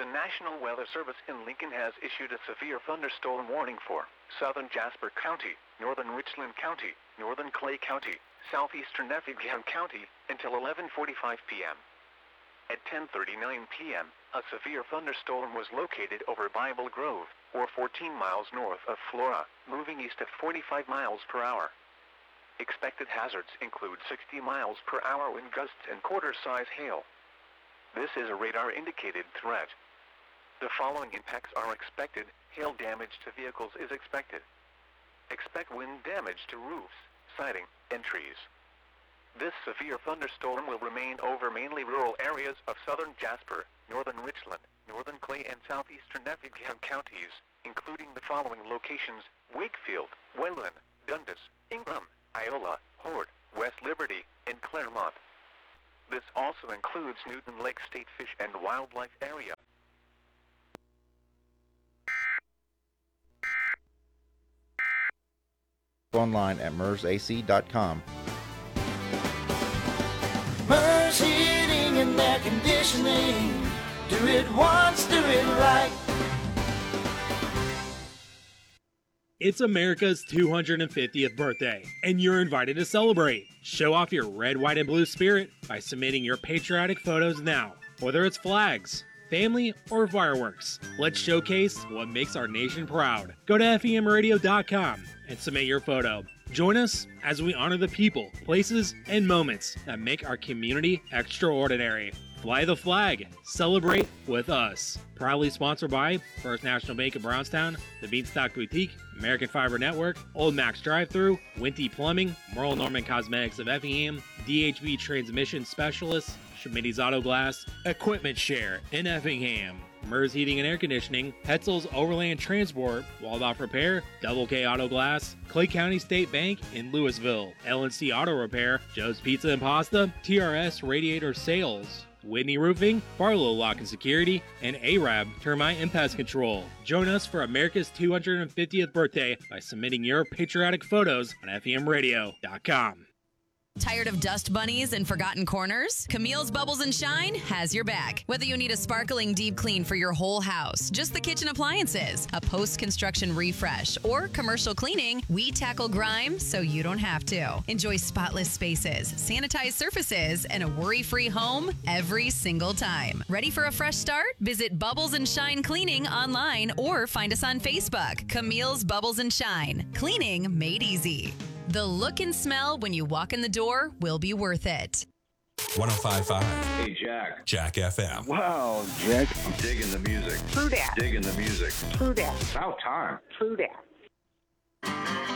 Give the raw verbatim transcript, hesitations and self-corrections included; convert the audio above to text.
The National Weather Service in Lincoln has issued a severe thunderstorm warning for southern Jasper County, northern Richland County, northern Clay County, southeastern Effingham County until eleven forty-five p.m. At ten thirty-nine p.m., a severe thunderstorm was located over Bible Grove, or fourteen miles north of Flora, moving east at forty-five miles per hour. Expected hazards include sixty miles per hour wind gusts and quarter-size hail. This is a radar-indicated threat. The following impacts are expected. Hail damage to vehicles is expected. Expect wind damage to roofs, siding, and trees. This severe thunderstorm will remain over mainly rural areas of southern Jasper, northern Richland, northern Clay, and southeastern Effingham counties, including the following locations: Wakefield, Welland, Dundas, Ingham, Iola, Horde, West Liberty, and Claremont. This also includes Newton Lake State Fish and Wildlife Area. Online at mers a c dot com. Mers Heating and Air Conditioning. Do it once, do it right. It's America's two hundred fiftieth birthday, and you're invited to celebrate. Show off your red, white, and blue spirit by submitting your patriotic photos now. Whether it's flags, family, or fireworks, let's showcase what makes our nation proud. Go to F E M radio dot com and submit your photo. Join us as we honor the people, places, and moments that make our community extraordinary. Fly the flag. Celebrate with us. Proudly sponsored by First National Bank of Brownstown, the Beanstalk Boutique, American Fiber Network, Old Max Drive-Thru, Winty Plumbing, Merle Norman Cosmetics of Effingham, D H B Transmission Specialists, Schmitty's Auto Glass, Equipment Share in Effingham, Mers Heating and Air Conditioning, Hetzel's Overland Transport, Waldorf Repair, Double K Auto Glass, Clay County State Bank in Louisville, L and C Auto Repair, Joe's Pizza and Pasta, T R S Radiator Sales, Whitney Roofing, Barlow Lock and Security, and A R A B Termite and Pest Control. Join us for America's two hundred fiftieth birthday by submitting your patriotic photos on F E M radio dot com. Tired of dust bunnies and forgotten corners? Camille's Bubbles and Shine has your back. Whether you need a sparkling deep clean for your whole house, just the kitchen appliances, a post-construction refresh, or commercial cleaning, we tackle grime so you don't have to. Enjoy spotless spaces, sanitized surfaces, and a worry-free home every single time. Ready for a fresh start? Visit Bubbles and Shine Cleaning online or find us on Facebook. Camille's Bubbles and Shine. Cleaning made easy. The look and smell when you walk in the door will be worth it. one oh five point five. Hey, Jack. Jack F M. Wow, Jack. I'm digging the music. True that. Digging the music. True that. About time. True that.